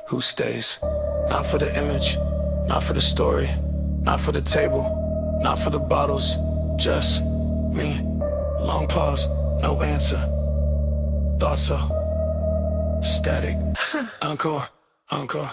who stays. Not for the image, not for the story, not for the table, not for the bottles, just me. Long pause, no answer. Thoughts are static. Encore, encore.